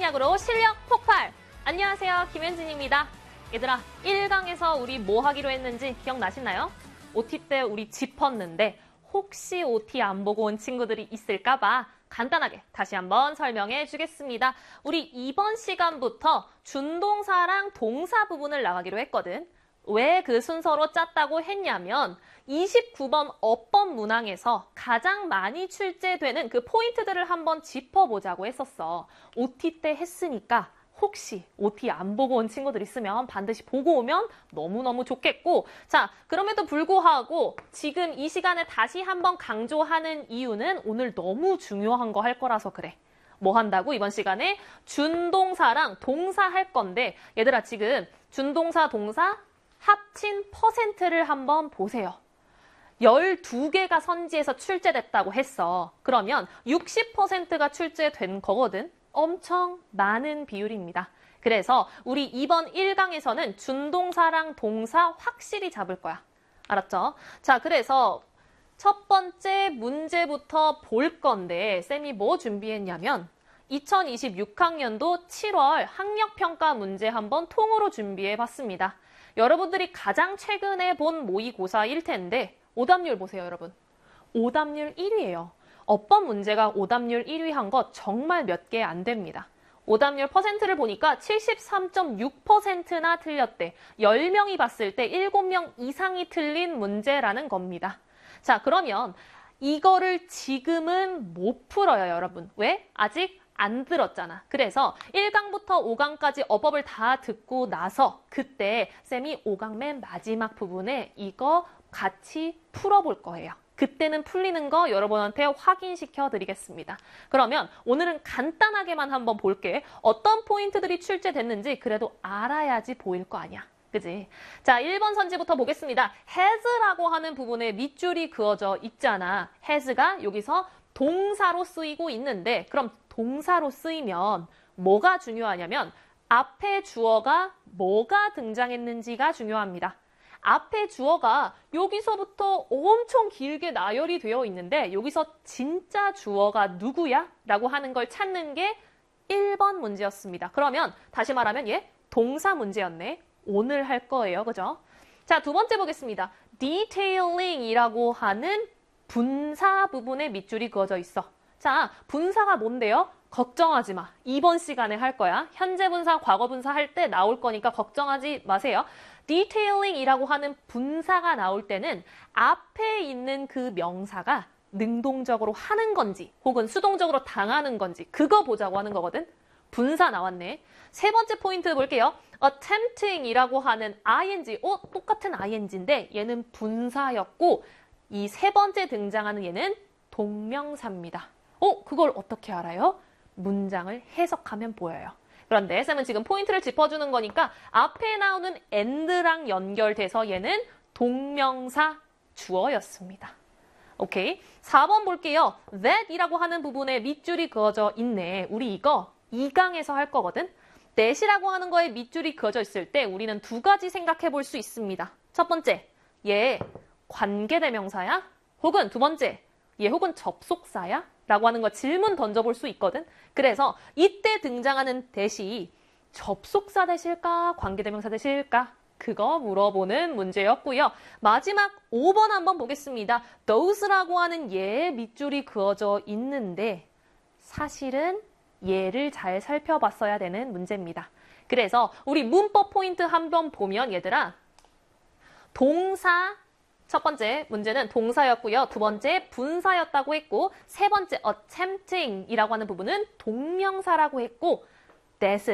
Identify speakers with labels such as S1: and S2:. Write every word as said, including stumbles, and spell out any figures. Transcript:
S1: 심리학으로 실력 폭발! 안녕하세요, 김현진입니다. 얘들아, 일 강에서 우리 뭐 하기로 했는지 기억나시나요? 오티 때 우리 짚었는데 혹시 오티 안 보고 온 친구들이 있을까 봐 간단하게 다시 한번 설명해 주겠습니다. 우리 이번 시간부터 준동사랑 동사 부분을 나가기로 했거든. 왜 그 순서로 짰다고 했냐면 이십구 번 어법 문항에서 가장 많이 출제되는 그 포인트들을 한번 짚어보자고 했었어. 오티 때 했으니까 혹시 오티 안 보고 온 친구들 있으면 반드시 보고 오면 너무너무 좋겠고, 자, 그럼에도 불구하고 지금 이 시간에 다시 한번 강조하는 이유는 오늘 너무 중요한 거 할 거라서 그래. 뭐 한다고? 이번 시간에 준동사랑 동사 할 건데, 얘들아 지금 준동사 동사 합친 퍼센트를 한번 보세요. 열두 개가 선지에서 출제됐다고 했어. 그러면 육십 퍼센트가 출제된 거거든. 엄청 많은 비율입니다. 그래서 우리 이번 일 강에서는 준동사랑 동사 확실히 잡을 거야. 알았죠? 자, 그래서 첫 번째 문제부터 볼 건데 쌤이 뭐 준비했냐면 이천이십육 학년도 칠월 학력평가 문제 한번 통으로 준비해봤습니다. 여러분들이 가장 최근에 본 모의고사일 텐데 오답률 보세요, 여러분. 오답률 일 위예요. 어법 문제가 오답률 일 위 한 거 정말 몇 개 안 됩니다. 오답률 퍼센트를 보니까 칠십삼 점 육 퍼센트나 틀렸대. 열 명이 봤을 때 일곱 명 이상이 틀린 문제라는 겁니다. 자, 그러면 이거를 지금은 못 풀어요, 여러분. 왜? 아직 안 들었잖아. 그래서 일 강부터 오 강까지 어법을 다 듣고 나서 그때 쌤이 오 강 맨 마지막 부분에 이거 같이 풀어볼 거예요. 그때는 풀리는 거 여러분한테 확인시켜 드리겠습니다. 그러면 오늘은 간단하게만 한번 볼게. 어떤 포인트들이 출제됐는지 그래도 알아야지 보일 거 아니야. 그지? 자, 일 번 선지부터 보겠습니다. has라고 하는 부분에 밑줄이 그어져 있잖아. has가 여기서 동사로 쓰이고 있는데 그럼 동사로 쓰이면 뭐가 중요하냐면 앞에 주어가 뭐가 등장했는지가 중요합니다. 앞에 주어가 여기서부터 엄청 길게 나열이 되어 있는데 여기서 진짜 주어가 누구야? 라고 하는 걸 찾는 게 일 번 문제였습니다. 그러면 다시 말하면 얘 동사 문제였네. 오늘 할 거예요. 그죠? 자, 두 번째 보겠습니다. detailing 이라고 하는 분사 부분에 밑줄이 그어져 있어. 자, 분사가 뭔데요? 걱정하지 마. 이번 시간에 할 거야. 현재 분사, 과거 분사 할 때 나올 거니까 걱정하지 마세요. detailing 이라고 하는 분사가 나올 때는 앞에 있는 그 명사가 능동적으로 하는 건지 혹은 수동적으로 당하는 건지 그거 보자고 하는 거거든. 분사 나왔네. 세 번째 포인트 볼게요. attempting이라고 하는 ing. 어, 똑같은 ing인데 얘는 분사였고 이 세 번째 등장하는 얘는 동명사입니다. 어, 그걸 어떻게 알아요? 문장을 해석하면 보여요. 그런데 쌤은 지금 포인트를 짚어주는 거니까 앞에 나오는 and랑 연결돼서 얘는 동명사 주어였습니다. 오케이. 사 번 볼게요. that이라고 하는 부분에 밑줄이 그어져 있네. 우리 이거 이 강에서 할 거거든. that이라고 하는 거에 밑줄이 그어져 있을 때 우리는 두 가지 생각해 볼 수 있습니다. 첫 번째, 얘 관계대명사야? 혹은 두 번째, 얘 혹은 접속사야? 라고 하는 거 질문 던져볼 수 있거든. 그래서 이때 등장하는 that이 접속사 that일까? 관계대명사 that일까? 그거 물어보는 문제였고요. 마지막 오 번 한번 보겠습니다. those라고 하는 얘의 밑줄이 그어져 있는데 사실은 얘를 잘 살펴봤어야 되는 문제입니다. 그래서 우리 문법 포인트 한번 보면 얘들아, 동사 첫 번째 문제는 동사였고요. 두 번째 분사였다고 했고 세 번째 attempting이라고 하는 부분은 동명사라고 했고 that은